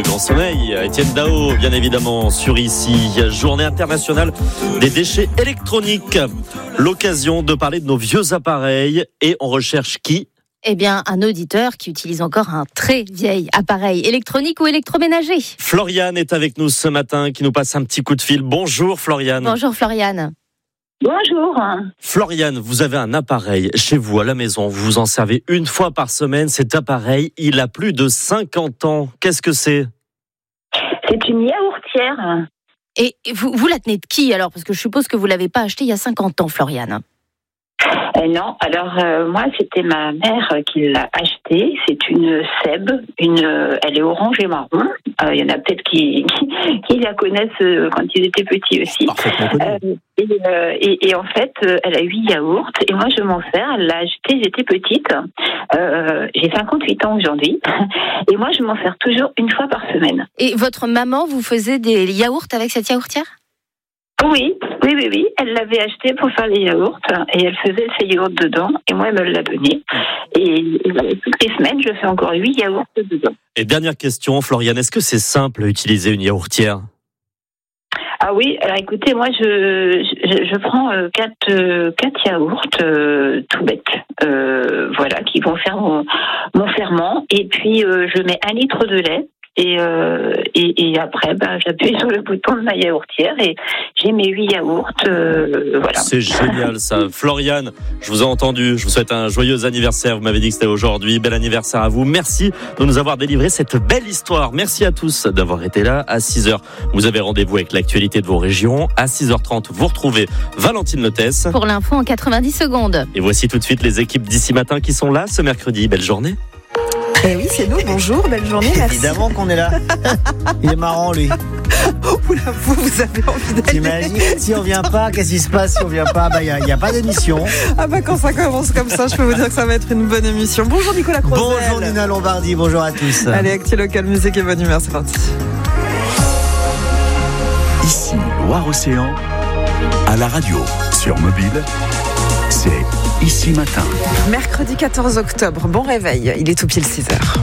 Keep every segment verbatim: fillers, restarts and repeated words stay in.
le grand sommeil. Étienne Dao, bien évidemment, sur ici. Journée internationale des déchets électroniques. L'occasion de parler de nos vieux appareils. Et on recherche qui ? Eh bien, un auditeur qui utilise encore un très vieil appareil électronique ou électroménager. Floriane est avec nous ce matin, qui nous passe un petit coup de fil. Bonjour Floriane. Bonjour Floriane. Bonjour. Floriane, vous avez un appareil chez vous à la maison. Vous vous en servez une fois par semaine. Cet appareil, il a plus de cinquante ans. Qu'est-ce que c'est ? C'est une yaourtière. Et vous, vous la tenez de qui alors ? Parce que je suppose que vous ne l'avez pas acheté il y a cinquante ans, Floriane. Euh, non, alors euh, moi c'était ma mère qui l'a achetée. C'est une Seb, une, euh, elle est orange et marron. Il euh, y en a peut-être qui, qui, qui la connaissent euh, quand ils étaient petits aussi. Euh, et, euh, et, et en fait, euh, elle a huit yaourts et moi je m'en sers. Elle l'a achetée, j'étais petite. Euh, j'ai cinquante-huit ans aujourd'hui et moi je m'en sers toujours une fois par semaine. Et votre maman vous faisait des yaourts avec cette yaourtière ? Oui, oui, oui, oui. Elle l'avait acheté pour faire les yaourts et elle faisait ses yaourts dedans et moi elle me l'a donné. Et, et voilà, toutes les semaines, je fais encore huit yaourts dedans. Et dernière question, Floriane, est-ce que c'est simple à utiliser une yaourtière ? Ah oui, alors écoutez, moi je je, je prends euh, quatre euh, quatre yaourts euh, tout bêtes, euh, voilà, qui vont faire mon, mon ferment et puis euh, je mets un litre de lait. Et, euh, et, et après, ben, j'appuie sur le bouton de ma yaourtière et j'ai mes huit yaourts. Euh, voilà. C'est génial ça. Floriane, je vous ai entendu. Je vous souhaite un joyeux anniversaire. Vous m'avez dit que c'était aujourd'hui. Bel anniversaire à vous. Merci de nous avoir délivré cette belle histoire. Merci à tous d'avoir été là. À six heures, vous avez rendez-vous avec l'actualité de vos régions. À six heures trente, vous retrouvez Valentine Lotès. Pour l'info en quatre-vingt-dix secondes. Et voici tout de suite les équipes d'ici matin qui sont là ce mercredi. Belle journée. Eh oui, c'est nous, bonjour, belle journée, merci. Évidemment qu'on est là. Il est marrant, lui. Oula, vous, vous avez envie d'aller. T'imagines, si on vient pas, qu'est-ce qui se passe si on vient pas ? Bah, il n'y a, a pas d'émission. Ah bah quand ça commence comme ça, je peux vous dire que ça va être une bonne émission. Bonjour Nicolas Crozelle. Bonjour Nina Lombardi, bonjour à tous. Allez, Actu Local, musique et bonne humeur, c'est parti. Ici, Loire-Océan, à la radio, sur mobile, c'est Ici Matin. Mercredi quatorze octobre, bon réveil, il est tout pile six heures.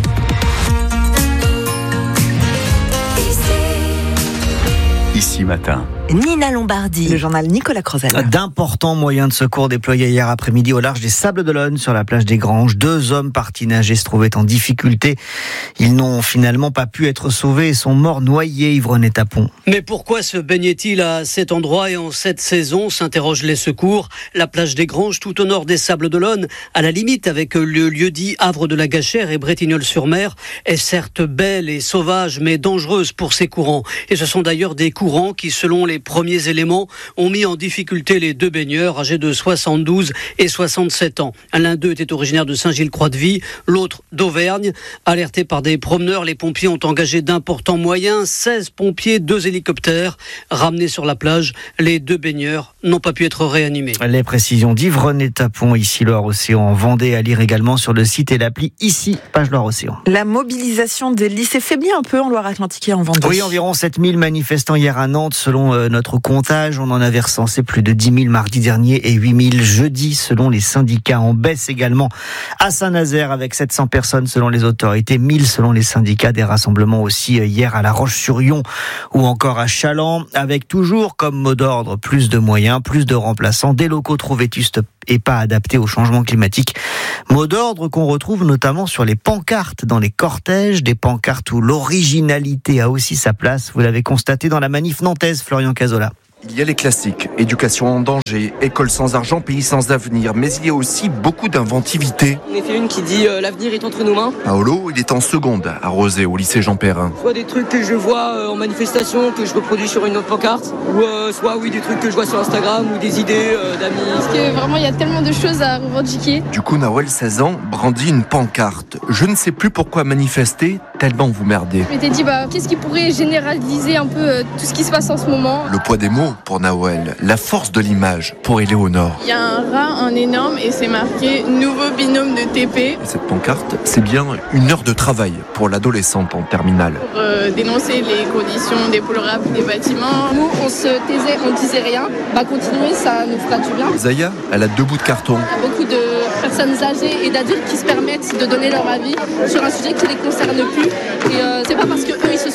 Ici Matin. Nina Lombardi. Le journal Nicolas Crozelle. D'importants moyens de secours déployés hier après-midi au large des Sables-d'Olonne sur la plage des Granges. Deux hommes partis nager se trouvaient en difficulté. Ils n'ont finalement pas pu être sauvés et sont morts noyés, Yves-René Tapon. Mais pourquoi se baignait-il à cet endroit et en cette saison, s'interrogent les secours. La plage des Granges, tout au nord des Sables-d'Olonne, à la limite avec le lieu-dit Havre de la Gachère et Bretignolles-sur-Mer, est certes belle et sauvage, mais dangereuse pour ses courants. Et ce sont d'ailleurs des courants qui, selon les premiers éléments, ont mis en difficulté les deux baigneurs âgés de soixante-douze et soixante-sept ans. L'un d'eux était originaire de Saint-Gilles-Croix-de-Vie, l'autre d'Auvergne. Alertés par des promeneurs, les pompiers ont engagé d'importants moyens. seize pompiers, deux hélicoptères. Ramenés sur la plage, les deux baigneurs n'ont pas pu être réanimés. Les précisions d'Yves-René Tapon, ici Loire-Océan en Vendée, à lire également sur le site et l'appli ici, page Loire-Océan. La mobilisation des lycées faiblit un peu en Loire-Atlantique et en Vendée. Oui, environ sept mille manifestants hier à Nantes, selon euh, notre comptage. On en avait recensé plus de dix mille mardi dernier et huit mille jeudi, selon les syndicats. En baisse également à Saint-Nazaire, avec sept cents personnes selon les autorités, mille selon les syndicats. Des rassemblements aussi hier à La Roche-sur-Yon ou encore à Chaland, avec toujours comme mot d'ordre plus de moyens, plus de remplaçants, des locaux trop vétustes et pas adaptés au changement climatique. Mot d'ordre qu'on retrouve notamment sur les pancartes dans les cortèges, des pancartes où l'originalité a aussi sa place. Vous l'avez constaté dans la manif nantaise, Florian Cazola. Il y a les classiques, éducation en danger, école sans argent, pays sans avenir, mais il y a aussi beaucoup d'inventivité. On a fait une qui dit euh, l'avenir est entre nos mains. Paolo, il est en seconde à Rosé, au lycée Jean Perrin. Soit des trucs que je vois euh, en manifestation, que je reproduis sur une autre pancarte, ou euh, soit oui des trucs que je vois sur Instagram, ou des idées euh, d'amis. Parce que vraiment il y a tellement de choses à revendiquer. Du coup, Nawel, seize ans, brandit une pancarte. Je ne sais plus pourquoi manifester, tellement vous merdez. Je m'étais dit, bah, qu'est-ce qui pourrait généraliser un peu euh, tout ce qui se passe en ce moment. Le poids des mots pour Nawel, la force de l'image pour Éléonore. Il y a un rat, un énorme, et c'est marqué « Nouveau binôme de T P ». Et cette pancarte, c'est bien une heure de travail pour l'adolescente en terminale. Pour euh, dénoncer les conditions déplorables des bâtiments. Nous, on se taisait, on disait rien. Bah, continuer, ça nous fera du bien. Zaya, elle a deux bouts de carton. Il y a beaucoup de personnes âgées et d'adultes qui se permettent de donner leur avis sur un sujet qui ne les concerne plus. Et euh, c'est pas parce qu'eux, ils se sont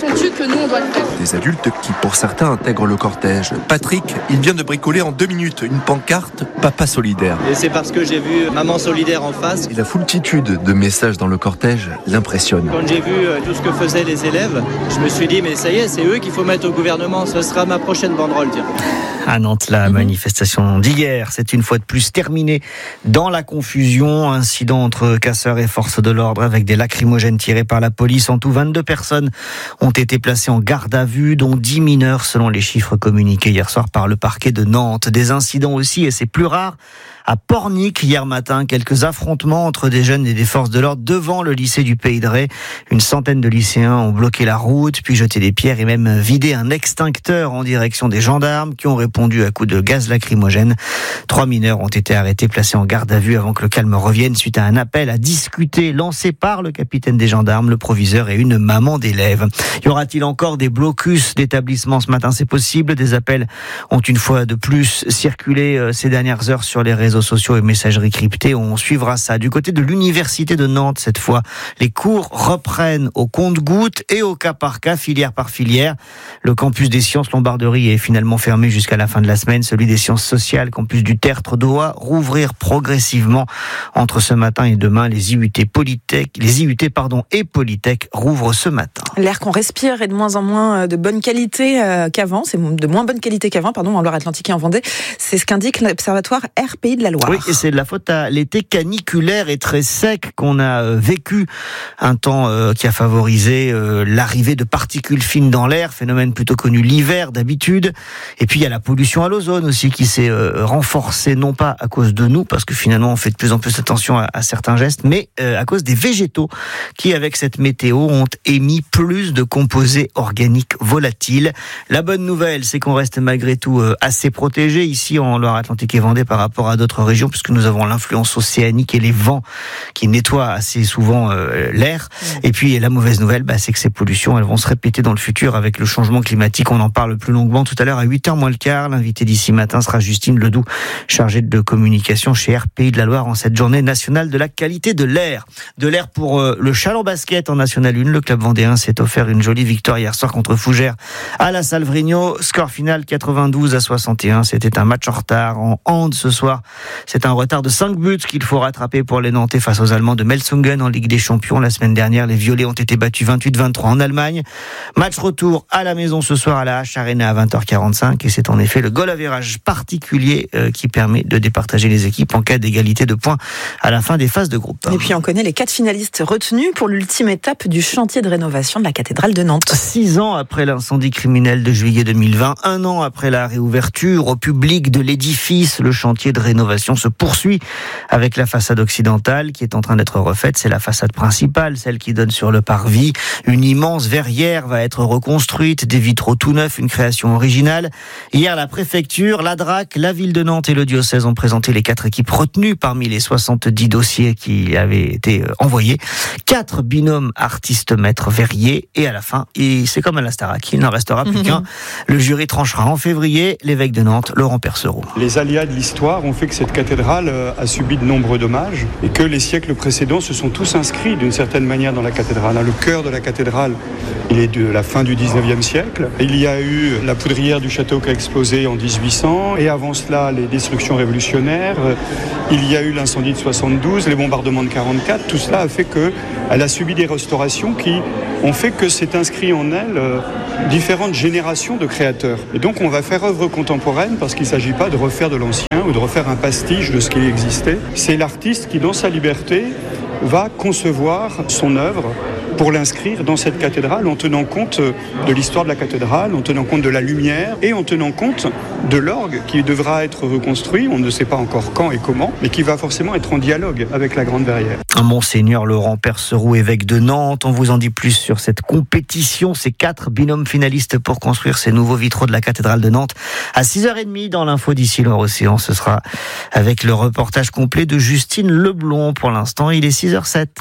somptueux que nous, on doit le faire. Des adultes qui, pour certains, intègrent le cortège. Patrick, il vient de bricoler en deux minutes une pancarte « Papa solidaire ». Et c'est parce que j'ai vu Maman solidaire en face. Et la foultitude de messages dans le cortège l'impressionne. Quand j'ai vu tout ce que faisaient les élèves, je me suis dit, mais ça y est, c'est eux qu'il faut mettre au gouvernement. Ce sera ma prochaine banderole, tiens. À Nantes, la manifestation d'hier, c'est une fois de plus terminée dans la confusion. Incident entre casseurs et forces de l'ordre avec des lacrymogènes tirés par la police. En tout, vingt-deux personnes ont été placées en garde à vue, dont dix mineurs selon les chiffres communiqués hier soir par le parquet de Nantes. Des incidents aussi, et c'est plus rare, à Pornic hier matin, quelques affrontements entre des jeunes et des forces de l'ordre devant le lycée du Pays de Ré. Une centaine de lycéens ont bloqué la route, puis jeté des pierres et même vidé un extincteur en direction des gendarmes qui ont répondu à coups de gaz lacrymogène. Trois mineurs ont été arrêtés, placés en garde à vue avant que le calme revienne suite à un appel à discuter lancé par le capitaine des gendarmes, le proviseur et une maman d'élève. Y aura-t-il encore des blocus d'établissements ce matin? C'est possible. Des appels ont une fois de plus circulé ces dernières heures sur les réseaux sociaux et messageries cryptées. On suivra ça. Du côté de l'université de Nantes, cette fois, les cours reprennent au compte-gouttes et au cas par cas, filière par filière. Le campus des sciences Lombarderie est finalement fermé jusqu'à la fin de la semaine. Celui des sciences sociales, campus du Tertre, doit rouvrir progressivement entre ce matin et demain. Les I U T Polytech, les I U T pardon et Polytech rouvrent ce matin. L'air qu'on respire est de moins en moins de bonne qualité qu'avant. C'est de moins bonne qualité qu'avant, pardon, en Loire-Atlantique et en Vendée. C'est ce qu'indique l'Observatoire Air Pays de la Loire. Oui, et c'est de la faute à l'été caniculaire et très sec qu'on a vécu. Un temps euh, qui a favorisé euh, l'arrivée de particules fines dans l'air, phénomène plutôt connu l'hiver d'habitude. Et puis il y a la pollution à l'ozone aussi qui s'est euh, renforcée, non pas à cause de nous, parce que finalement on fait de plus en plus attention à, à certains gestes, mais euh, à cause des végétaux qui, avec cette météo, ont émis plus de composés organiques volatiles. La bonne nouvelle, c'est qu'on reste malgré tout euh, assez protégé ici en Loire-Atlantique et Vendée par rapport à d'autres régions, puisque nous avons l'influence océanique et les vents qui nettoient assez souvent euh, l'air. Et puis la mauvaise nouvelle, bah, c'est que ces pollutions, elles vont se répéter dans le futur avec le changement climatique. On en parle plus longuement tout à l'heure à huit heures moins le quart. L'invité d'ici matin sera Justine Ledoux, chargée de communication chez Air Pays de la Loire en cette journée nationale de la qualité de l'air. De l'air pour euh, le Chalon Basket en National un. Le club vendéen s'est offert une jolie victoire hier soir contre Fougères à la Salle Vrigno. Score final quatre-vingt-douze à soixante et un. C'était un match en retard. En hand ce soir, c'est un retard de cinq buts qu'il faut rattraper pour les Nantais face aux Allemands de Melsungen en Ligue des Champions. La semaine dernière, les Violets ont été battus vingt-huit vingt-trois en Allemagne. Match retour à la maison ce soir à la H Arena à vingt heures quarante-cinq et c'est en effet le goal average particulier euh, qui permet de départager les équipes en cas d'égalité de points à la fin des phases de groupe. Et puis on connaît les quatre finalistes retenus pour l'ultime étape du chantier de rénovation de la cathédrale de Nantes. Six ans après l'incendie criminel de juillet deux mille vingt, un an après la réouverture au public de l'édifice, le chantier de rénovation se poursuit avec la façade occidentale qui est en train d'être refaite. C'est la façade principale, celle qui donne sur le parvis. Une immense verrière va être reconstruite, des vitraux tout neufs, une création originale. Hier, la préfecture, la D R A C, la ville de Nantes et le diocèse ont présenté les quatre équipes retenues parmi les soixante-dix dossiers qui avaient été envoyés. Quatre binômes artistes-maîtres verriers et à la fin, et c'est comme à la Starac, il n'en restera plus qu'un. Le jury tranchera en février. L'évêque de Nantes, Laurent Percereau. Les aléas de l'histoire ont fait que cette cathédrale a subi de nombreux dommages et que les siècles précédents se sont tous inscrits d'une certaine manière dans la cathédrale. Le cœur de la cathédrale, il est de la fin du dix-neuvième siècle. Il y a eu la poudrière du château qui a explosé en dix-huit cents et avant cela les destructions révolutionnaires. Il y a eu l'incendie de soixante-douze, les bombardements de quarante-quatre. Tout cela a fait qu'elle a subi des restaurations qui ont fait que s'est inscrit en elle euh, différentes générations de créateurs. Et donc on va faire œuvre contemporaine parce qu'il ne s'agit pas de refaire de l'ancien ou de refaire un pastiche de ce qui existait. C'est l'artiste qui, dans sa liberté, va concevoir son œuvre pour l'inscrire dans cette cathédrale en tenant compte de l'histoire de la cathédrale, en tenant compte de la lumière et en tenant compte de l'orgue qui devra être reconstruit, on ne sait pas encore quand et comment, mais qui va forcément être en dialogue avec la grande verrière. Monseigneur Laurent Perceroux, évêque de Nantes, on vous en dit plus sur cette compétition, ces quatre binômes finalistes pour construire ces nouveaux vitraux de la cathédrale de Nantes. À six heures trente dans l'info d'ici Loire-Océan, ce sera avec le reportage complet de Justine Leblond. Pour l'instant, il est six heures zéro sept.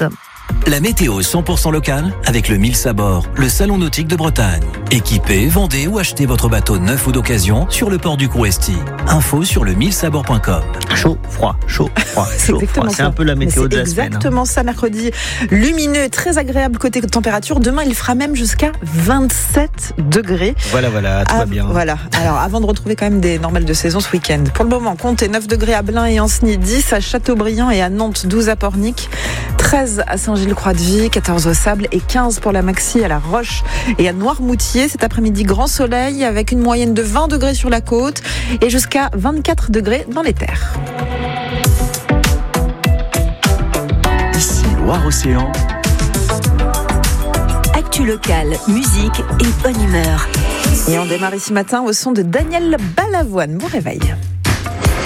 La météo cent pour cent locale avec le Mille Sabord, le salon nautique de Bretagne. Équipez, vendez ou achetez votre bateau neuf ou d'occasion sur le port du Crouesti. Info sur le mille sabord point com. Chaud, froid, chaud, froid, c'est chaud, froid. C'est un peu la météo de la semaine. C'est exactement ça, mercredi. Lumineux, très agréable côté température. Demain, il fera même jusqu'à vingt-sept degrés. Voilà, voilà, tout va bien. Voilà. Alors, avant de retrouver quand même des normales de saison ce week-end. Pour le moment, comptez neuf degrés à Blain et Ancenis, dix à Châteaubriand et à Nantes, douze à Pornic, treize à Saint-Gilles-Croix-de-Vie, quatorze au Sable et quinze pour la Maxi à La Roche et à Noirmoutier. Cet après-midi, grand soleil avec une moyenne de vingt degrés sur la côte et jusqu'à vingt-quatre degrés dans les terres. Ici Loire-Océan. Actu locale, musique et bonne humeur. Et on démarre ici matin au son de Daniel Balavoine. Bon réveil.